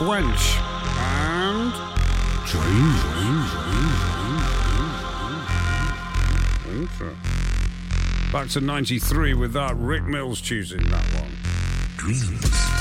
Quench and Okay. Back to 93 with that. Rick Mills choosing that one. Dreams.